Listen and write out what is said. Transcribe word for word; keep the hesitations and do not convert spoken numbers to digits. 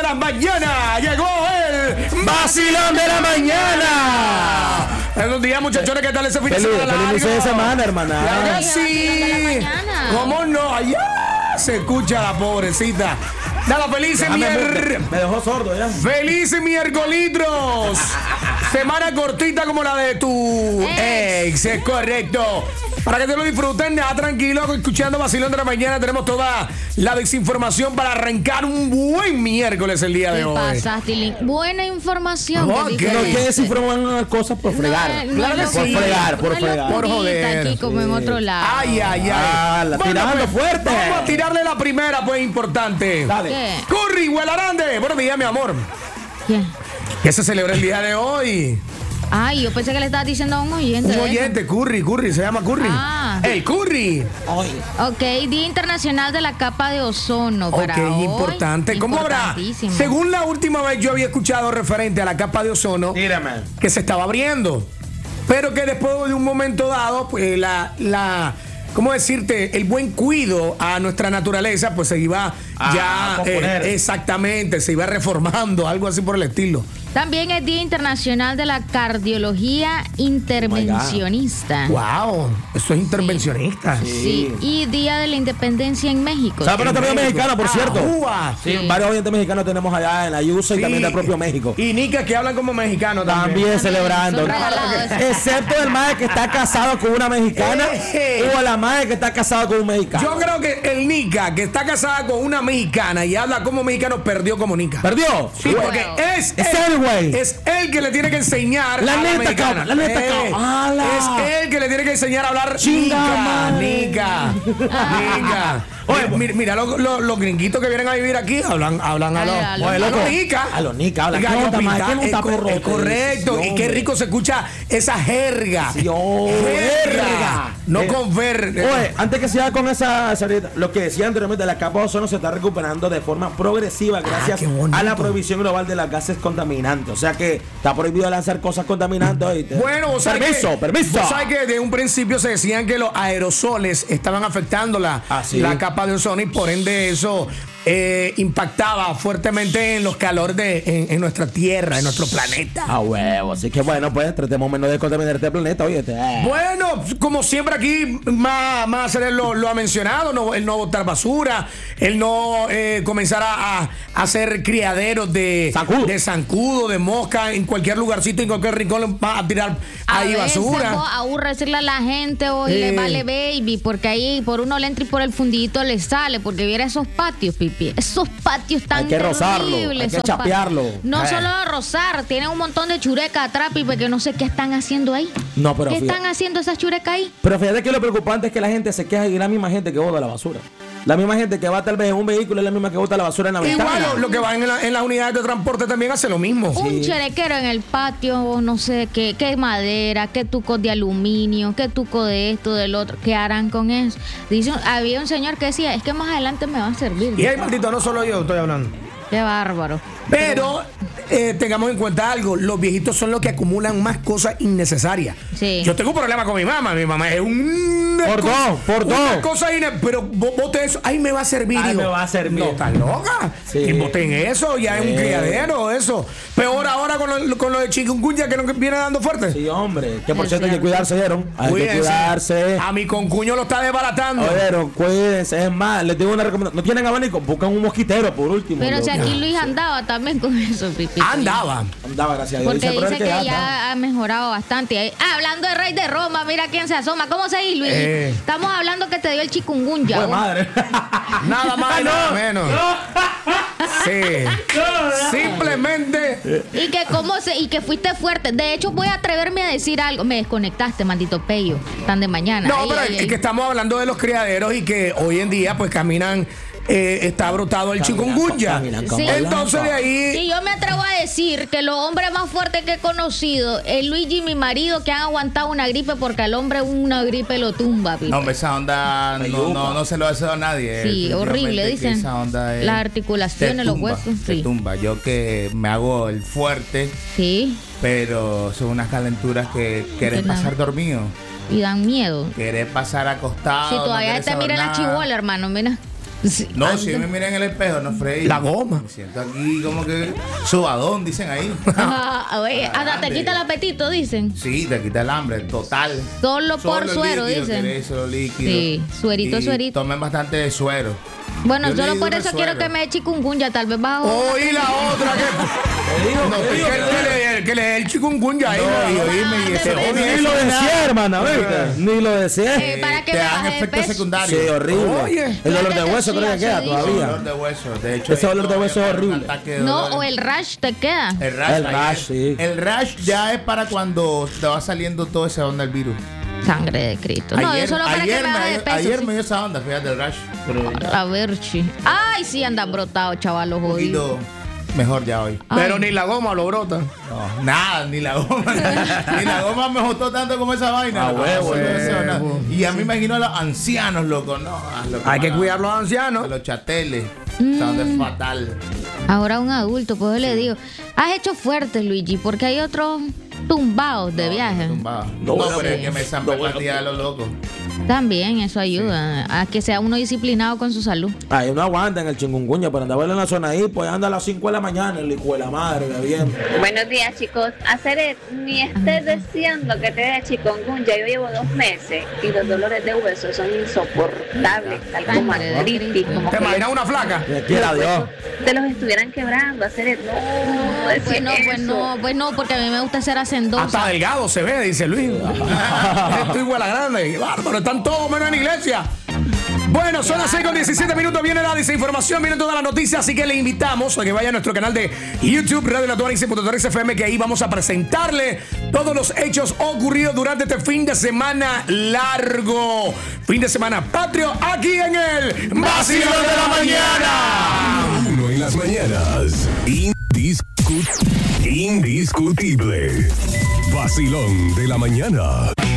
la mañana. Llegó el vacilón de la mañana. Buenos días, muchachones. ¿Qué tal ese fin de semana largo? Feliz inicio de semana, hermana. Claro que sí. ¿Cómo no? Allá se escucha la pobrecita. Nada, feliz miércoles. Me dejó sordo ya. Feliz miércolitros. Semana cortita como la de tu ex, es correcto. Para que te lo disfruten, nada, tranquilo, escuchando Vacilón de la Mañana. Tenemos toda la desinformación para arrancar un buen miércoles el día de ¿Qué hoy. pasa, Tilín? Buena información. Oh, que ¿qué? No que desinforman unas cosas por fregar. No, Claro que no, sí. Por fregar, por no es fregar. Por joder. Aquí como en otro lado. Ay, ay, ay. Ah, la tirando fuerte. Vamos a tirarle la primera, pues, importante. Dale. ¿Qué? Curry, Huelarande. Buenos días, mi amor. ¿Qué? ¿Qué se celebra el día de hoy? Ay, yo pensé que le estabas diciendo a un oyente. Un de oyente, Curry, Curry, se llama Curry. Ah. ¡El Curry! eso. Ok, Día Internacional de la Capa de Ozono. Para Ok, hoy. importante. ¿Cómo habrá? Importantísimo. Según la última vez yo había escuchado referente a la capa de ozono, Tírame. que se estaba abriendo, pero que después de un momento dado, pues la, la ¿cómo decirte? El buen cuido a nuestra naturaleza, pues se iba Ah, ya, a componer. eh, exactamente, se iba reformando, algo así por el estilo. También es Día Internacional de la Cardiología Intervencionista. Wow, eso es intervencionista. Sí. Y Día de la Independencia en México. ¿Sabes pero también mexicano, por cierto? Ajúa. Sí, Sí. varios oyentes mexicanos tenemos allá en la U S A y Sí. también del propio México. Y Nica que hablan como mexicanos también. También celebrando. son regalados. Excepto el mae que está casado con una mexicana Eh. o la mae que está casada con un mexicano. Yo creo que el Nica, que está casada con una mexicana y habla como mexicano, perdió como Nica. ¿Perdió? Sí, Bueno. porque es, Es él, él, güey. es él que le tiene que enseñar La a neta, mexicana. cabrón, la neta, Eh, cabrón. ¡Hala! Es él que le tiene que enseñar a hablar Chinga Nica, madre. Nica, Nica. Oye, mira, mira los, los, los gringuitos que vienen a vivir aquí, hablan, hablan a Ay, los, a los- a Oye, los loco. Nica. A los Nica, habla. Gallo ¿Qué onda, mae? pinta- ¿Qué no está es co- perro? es correcto. Sí, Y qué hombre. rico se escucha esa jerga. Sí, oh, jerga. No Eh, con ver. Oye, antes que siga con esa, esa- lo que decía anteriormente, la capa de ozono se está recuperando de forma progresiva gracias qué bonito. a la prohibición global de los gases contaminantes. O sea que está prohibido lanzar cosas contaminantes. ¿Oíste? Bueno, vos sabés permiso, que, permiso. Vos sabés que de un principio se decían que los aerosoles estaban afectando la, Ah, sí. la capa de ozono y por ende eso eh, impactaba fuertemente en los calores de en, en nuestra tierra, en nuestro planeta. A huevo. Así que bueno, pues tratemos menos de contaminar este planeta. Oye, Bueno, como siempre aquí, más, más lo, lo ha mencionado, no, el no botar basura, el no eh, comenzar a, a hacer criaderos de Zancudo. de zancudo, de mosca, en cualquier lugarcito, en cualquier rincón va a tirar A ahí veces basura. vos aburre decirle a la gente hoy Eh. le vale baby, porque ahí por uno le entra y por el fundito le sale, porque viera esos patios, pipi. Esos patios tan Hay que rozarlo, terribles, hay que esos patios. chapearlo. No Eh. solo rozar, tienen un montón de churecas atrás, pipi, que no sé qué están haciendo ahí. No, pero ¿Qué fíjate. están haciendo esas churecas ahí? Pero fíjate que lo preocupante es que la gente se queja y es la misma gente que bota la basura. La misma gente que va tal vez en un vehículo es la misma que bota la basura en la ventana. Igual lo, lo que van en, la- en las unidades de transporte también hace lo mismo. Un cherequero en el patio, no sé qué, qué madera, qué tucos de aluminio, qué tuco de esto, del otro, ¿qué harán con eso? Dice, había un señor que decía, es que más adelante me va a servir. Y ahí, maldito, no solo yo estoy hablando. Qué bárbaro. Pero eh, tengamos en cuenta algo, los viejitos son los que acumulan más cosas innecesarias. Sí. Yo tengo un problema con mi mamá, mi mamá es un... Por dos, por una dos. cosa ine- pero bo- bote eso, ahí me va a servir. Ay, digo, me va a servir. No, estás loca. Sí. Y boten eso, ya es un Sí. criadero, eso. Peor ahora con lo, con lo de chikungunya que nos viene dando fuerte. Sí, hombre. Que por Es cierto hay que cierto. cuidarse, ¿vieron? Hay que Cuídense. cuidarse. A mi concuño lo está desbaratando. Oyeron, cuídense. Es más, les digo una recomendación. No tienen abanico, buscan un mosquitero por último. Pero si loco. aquí Luis andaba también con eso, pipi. Andaba. Andaba, gracias a Dios. Porque pero dice es que anda. ya ha mejorado bastante. Ah, hablando de Rey de Roma, mira quién se asoma. ¿Cómo seguís, Luis? Eh. Estamos hablando que te dio el chikungunya. Pues vos. madre. Nada más y No, nada menos. Sí. Simplemente. Y que cómo se, y que fuiste fuerte. De hecho, voy a atreverme a decir algo. Me desconectaste, maldito pello. Tan de mañana. No, Ay, pero ay, es ay. que estamos hablando de los criaderos y que hoy en día pues caminan, eh, está brotado el Caminan chikungunya. con- caminan como Sí. Entonces de ahí... Sí, yo me atrevo a decir que los hombres más fuertes que he conocido, el Luigi, mi marido, que han aguantado una gripe porque al hombre una gripe lo tumba. pipi. No, hombre, esa onda no, no, no se lo deseo a nadie. Sí, Definitivamente horrible, que dicen. Esa onda es- Las articulaciones, te los tumba, huesos, te sí. tumba. Yo que me hago el fuerte, Sí, pero son unas calenturas que querés Que no. pasar dormido, y dan miedo. querés pasar acostado. Si no todavía querés te saber mira la nada. chibola, hermano, mira. Sí, No, anda. si me miran en el espejo, no freí. La goma. Me siento aquí como que subadón, dicen ahí. Ah, oye, hasta te quita el apetito, dicen. Sí, te quita el hambre, total. Solo por Solo suero, líquido, dicen. querés, solo líquido. Sí, suerito, Y suerito. Tomen bastante suero. Bueno, Yo le solo digo por el eso quiero suero. que me dé chikungunya, tal vez bajo. Oh, y la otra que. No, que, que, le- que le dé el chikungunya ahí. No, ¿no? y oíme, y ese- Ah, oíme, Ni eso lo no es deseé, nada. hermana, ¿viste? Ni lo deseé. Eh, para que Te me dan baje de efectos peso. secundarios. Sí, horrible. Oye. El dolor de Fíjate hueso que creo que sí, queda así todavía. Dolor de hueso. De hecho, Ese dolor de esto hueso es me da un horrible. ataque de No, dolor. o el rash te queda. El rash. El ahí rash, es- sí. El rash ya es para cuando te va saliendo todo ese onda del virus. Sangre de Cristo. No, yo solo para que ayer me baje de me, peso. ayer sí. me dio esa onda, fíjate, el rash. Pero A ver, chi. Ay, sí, andan brotados, chaval, los un jodidos. poquito mejor ya hoy. Pero Ay. ni la goma lo brota. No, nada, ni la goma. ni la goma me gustó tanto como esa vaina. Ah, No, huevo, sí, no deseo nada. huevo. Y a mí me imagino a los ancianos, loco. No, a lo Hay que van a- cuidar a los A ancianos. los chateles. Esa onda Mm. es fatal. Ahora un adulto, pues yo le digo, has hecho fuerte, Luigi, porque hay otros tumbados de No, viaje. tumbado. No, No, bueno, pero es que me no, zampa bueno, partida de los locos. También eso ayuda a que sea uno disciplinado con su salud. Ay, uno aguanta en el chingunguña, pero andaba en la zona ahí, pues anda a las cinco de la mañana, el hijo de la madre, bebiendo. Buenos días, chicos. Hacer ni estés deseando que te dé chikungunya. Yo llevo dos meses y los dolores de hueso son insoportables, tal como Sangre de artritis, Cristo. como ¿Te que imaginas una flaca? Que quiera los Dios. huesos te los estuvieran quebrando. Hacer no, no, Pues decir no, pues eso. no, pues no, porque a mí me gusta ser Hasta hacendosa. delgado se ve, dice Luis. Estoy igual a grande. Bárbaro, están todos menos en iglesia. Bueno, son las seis con diecisiete minutos. Viene la desinformación, viene toda la noticia. Así que le invitamos a que vaya a nuestro canal de YouTube, Radio Natural F M, que ahí vamos a presentarle todos los hechos ocurridos durante este fin de semana largo. Fin de semana patrio aquí en el Vacilón de la Mañana. Uno en las mañanas. Indiscu- indiscutible. Vacilón de la mañana.